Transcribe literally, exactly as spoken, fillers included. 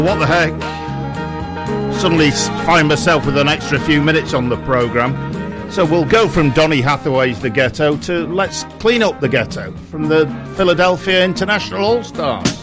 What the heck? Suddenly find myself with an extra few minutes on the programme. So we'll go from Donny Hathaway's The Ghetto to Let's Clean Up the Ghetto from the Philadelphia International All-Stars.